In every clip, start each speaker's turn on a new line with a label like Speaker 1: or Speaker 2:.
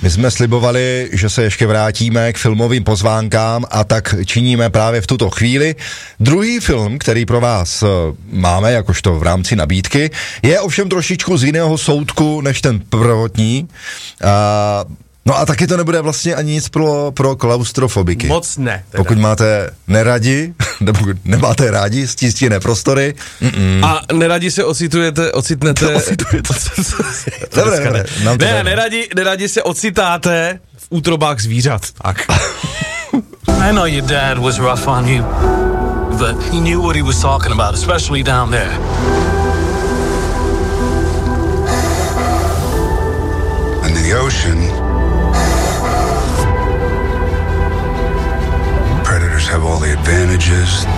Speaker 1: My jsme slibovali, že se ještě vrátíme k filmovým pozvánkám a tak činíme právě v tuto chvíli. Druhý film, který pro vás máme, jakožto v rámci nabídky, je ovšem trošičku z jiného soudku než ten prvotní. No a taky to nebude vlastně ani nic pro klaustrofobiky.
Speaker 2: Moc ne. Teda.
Speaker 1: Pokud máte neradi, nebo nemáte rádi stístěné prostory.
Speaker 2: A neradi se ocitnete.
Speaker 1: Dobre.
Speaker 2: Neradi se ocitáte v útrobách zvířat. Tak.
Speaker 3: I know your dad was rough on you, but he knew what he was talking about, especially down there.
Speaker 4: In the ocean, predators have all the advantages.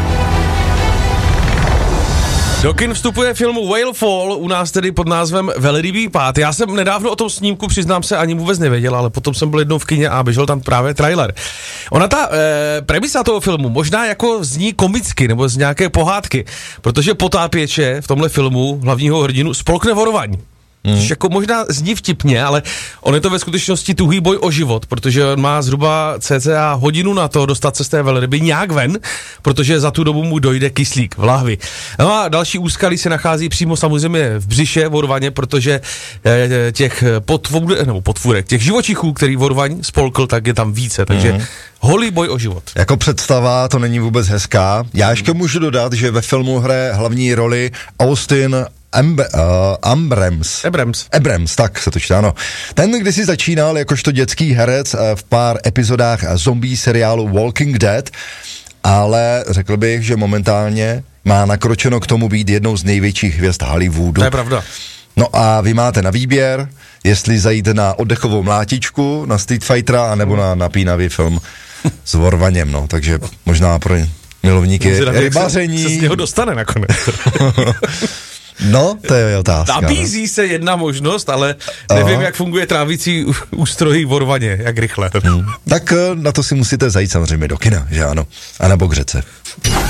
Speaker 2: Do kin vstupuje filmu Whale Fall, u nás tedy pod názvem Velrybí pád. Já jsem nedávno o tom snímku, přiznám se, ani vůbec nevěděl, ale potom jsem byl jednou v kině a běžel tam právě trailer. Ona ta premisa toho filmu možná jako zní komicky, nebo z nějaké pohádky, protože potápěče v tomhle filmu hlavního hrdinu spolkne vorovaň. Což jako možná zní vtipně, ale on je to ve skutečnosti tuhý boj o život, protože on má zhruba cca hodinu na to dostat se z té velryby nějak ven, protože za tu dobu mu dojde kyslík v lahvi. No a další úskalí se nachází přímo samozřejmě v břiše vorvaně, protože těch potvůrek, těch živočichů, který vorvaň spolkl, tak je tam více, takže holý boj o život. Jako
Speaker 1: představa to není vůbec hezká. Já ještě můžu dodat, že ve filmu hraje hlavní roli Austin Abrams, tak se to čítá, no. Ten kdysi začínal jakožto dětský herec v pár epizodách zombie seriálu Walking Dead, ale řekl bych, že momentálně má nakročeno k tomu být jednou z největších hvězd Hollywoodu.
Speaker 2: To je pravda.
Speaker 1: No a vy máte na výběr, jestli zajít na oddechovou mlátičku, na Street Fightera, anebo na napínavý film s vorvaněm, no, takže možná pro milovníky rybaření.
Speaker 2: Se z něho dostane nakonec.
Speaker 1: No, to je otázka.
Speaker 2: Nabízí se jedna možnost, ale nevím, jak funguje trávicí ústrojí vorvaně, jak rychle.
Speaker 1: Tak na to si musíte zajít samozřejmě do kina, že ano? A nebo k řece.